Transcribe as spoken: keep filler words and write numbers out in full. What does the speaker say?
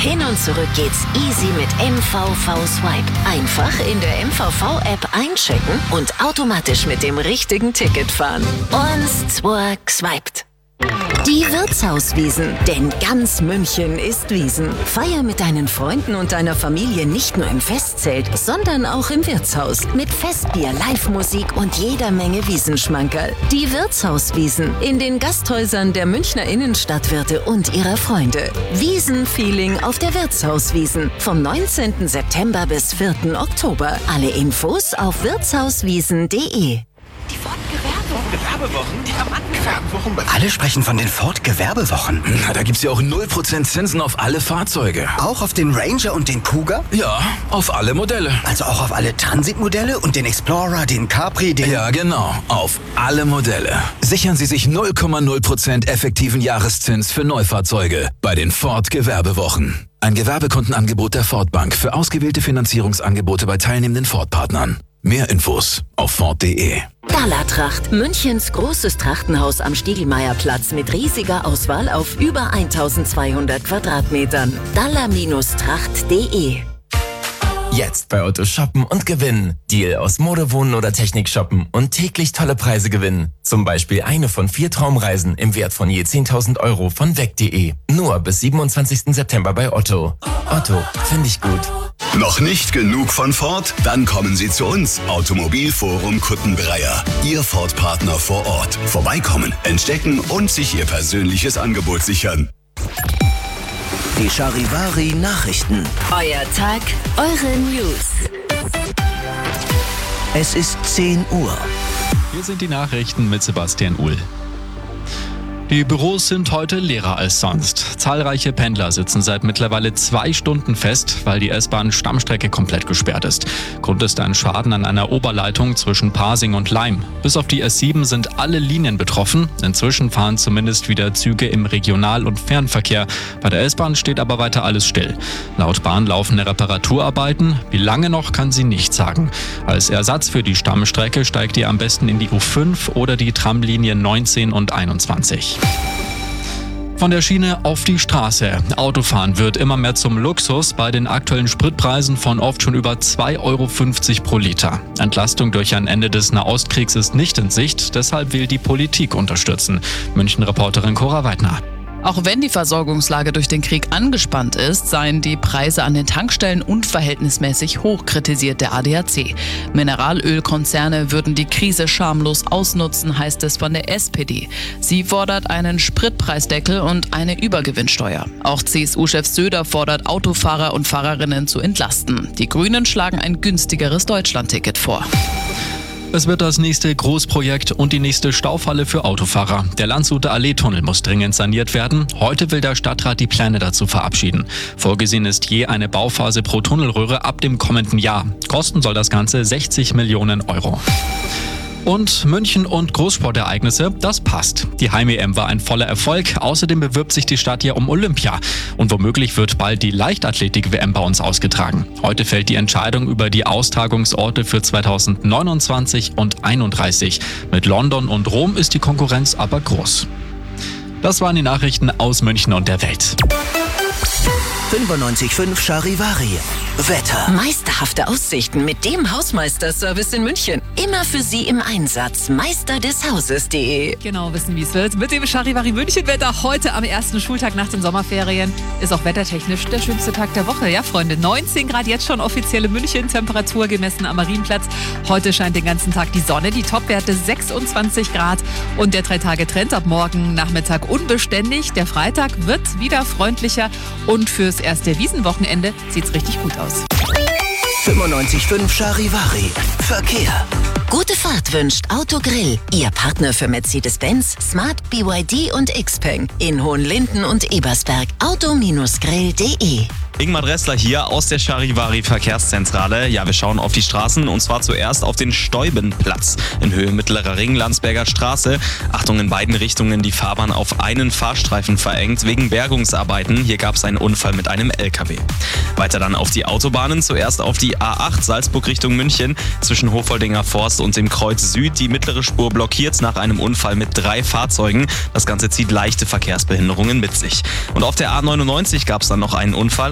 Hin und zurück geht's easy mit M V V Swipe. Einfach in der M V V-App einchecken und automatisch mit dem richtigen Ticket fahren. Und zwack, swiped. Die Wirtshauswiesen, denn ganz München ist Wiesen. Feier mit deinen Freunden und deiner Familie nicht nur im Festzelt, sondern auch im Wirtshaus. Mit Festbier, Live-Musik und jeder Menge Wiesenschmankerl. Die Wirtshauswiesen in den Gasthäusern der Münchner Innenstadtwirte und ihrer Freunde. Wiesenfeeling auf der Wirtshauswiesen vom neunzehnten September bis vierten Oktober. Alle Infos auf wirtshauswiesen punkt de. Die Ford-Gewerbewochen, die haben angefangen. Alle sprechen von den Ford-Gewerbewochen. Na, da gibt's ja auch null Prozent Zinsen auf alle Fahrzeuge. Auch auf den Ranger und den Kuga? Ja, auf alle Modelle. Also auch auf alle Transit-Modelle und den Explorer, den Capri, den... Ja, genau, auf alle Modelle. Sichern Sie sich null Komma null Prozent effektiven Jahreszins für Neufahrzeuge bei den Ford-Gewerbewochen. Ein Gewerbekundenangebot der Ford Bank für ausgewählte Finanzierungsangebote bei teilnehmenden Ford-Partnern. Mehr Infos auf Ford punkt de. Dallertracht, Münchens großes Trachtenhaus am Stiegelmeierplatz mit riesiger Auswahl auf über eintausendzweihundert Quadratmetern. daller Tracht punkt de. Jetzt bei Otto shoppen und gewinnen. Deal aus Mode, Wohnen oder Technik shoppen und täglich tolle Preise gewinnen. Zum Beispiel eine von vier Traumreisen im Wert von je zehntausend Euro von weg punkt de. Nur bis siebenundzwanzigsten September bei Otto. Otto, finde ich gut. Noch nicht genug von Ford? Dann kommen Sie zu uns. Automobilforum Kuttenbreier. Ihr Ford-Partner vor Ort. Vorbeikommen, entdecken und sich Ihr persönliches Angebot sichern. Die Charivari Nachrichten. Euer Tag, eure News. Es ist zehn Uhr. Hier sind die Nachrichten mit Sebastian Uhl. Die Büros sind heute leerer als sonst. Zahlreiche Pendler sitzen seit mittlerweile zwei Stunden fest, weil die S-Bahn-Stammstrecke komplett gesperrt ist. Grund ist ein Schaden an einer Oberleitung zwischen Pasing und Laim. Bis auf die S sieben sind alle Linien betroffen. Inzwischen fahren zumindest wieder Züge im Regional- und Fernverkehr. Bei der S-Bahn steht aber weiter alles still. Laut Bahn laufende Reparaturarbeiten. Wie lange noch, kann sie nicht sagen. Als Ersatz für die Stammstrecke steigt ihr am besten in die U fünf oder die Tramlinien neunzehn und einundzwanzig. Von der Schiene auf die Straße. Autofahren wird immer mehr zum Luxus bei den aktuellen Spritpreisen von oft schon über zwei Euro fünfzig pro Liter. Entlastung durch ein Ende des Nahostkriegs ist nicht in Sicht, deshalb will die Politik unterstützen. München-Reporterin Cora Weidner. Auch wenn die Versorgungslage durch den Krieg angespannt ist, seien die Preise an den Tankstellen unverhältnismäßig hoch, kritisiert der A D A C. Mineralölkonzerne würden die Krise schamlos ausnutzen, heißt es von der S P D. Sie fordert einen Spritpreisdeckel und eine Übergewinnsteuer. Auch C S U-Chef Söder fordert, Autofahrer und Fahrerinnen zu entlasten. Die Grünen schlagen ein günstigeres Deutschlandticket vor. Es wird das nächste Großprojekt und die nächste Staufalle für Autofahrer. Der Landshuter Allee-Tunnel muss dringend saniert werden. Heute will der Stadtrat die Pläne dazu verabschieden. Vorgesehen ist je eine Bauphase pro Tunnelröhre ab dem kommenden Jahr. Kosten soll das Ganze sechzig Millionen Euro. Und München und Großsportereignisse, das passt. Die Heim-E M war ein voller Erfolg. Außerdem bewirbt sich die Stadt ja um Olympia. Und womöglich wird bald die Leichtathletik-W M bei uns ausgetragen. Heute fällt die Entscheidung über die Austragungsorte für zweitausendneunundzwanzig und einunddreißig. Mit London und Rom ist die Konkurrenz aber groß. Das waren die Nachrichten aus München und der Welt. fünfundneunzig Komma fünf Charivari. Wetter. Meisterhafte Aussichten mit dem Hausmeister-Service in München. Immer für Sie im Einsatz. Meister des Hauses punkt de. Genau, wissen, wie es wird. Mit dem Charivari München-Wetter heute am ersten Schultag nach den Sommerferien ist auch wettertechnisch der schönste Tag der Woche. Ja, Freunde, neunzehn Grad jetzt schon offizielle München-Temperatur gemessen am Marienplatz. Heute scheint den ganzen Tag die Sonne, die Topwerte sechsundzwanzig Grad und der Drei-Tage-Trend ab morgen Nachmittag unbeständig. Der Freitag wird wieder freundlicher und fürs erste Wiesenwochenende sieht's richtig gut aus. fünfundneunzig Komma fünf Charivari. Verkehr. Gute Fahrt wünscht Autogrill. Ihr Partner für Mercedes-Benz, Smart, B Y D und Xpeng. In Hohenlinden und Ebersberg. auto Grill punkt de. Ingmar Dressler hier aus der Charivari Verkehrszentrale. Ja, wir schauen auf die Straßen und zwar zuerst auf den Steubenplatz in Höhe Mittlerer Ring, Landsberger Straße. Achtung, in beiden Richtungen die Fahrbahn auf einen Fahrstreifen verengt wegen Bergungsarbeiten. Hier gab es einen Unfall mit einem L K W. Weiter dann auf die Autobahnen, zuerst auf die A acht Salzburg Richtung München zwischen Hofoldinger Forst und dem Kreuz Süd. Die mittlere Spur blockiert nach einem Unfall mit drei Fahrzeugen. Das Ganze zieht leichte Verkehrsbehinderungen mit sich. Und auf der A neunundneunzig gab es dann noch einen Unfall.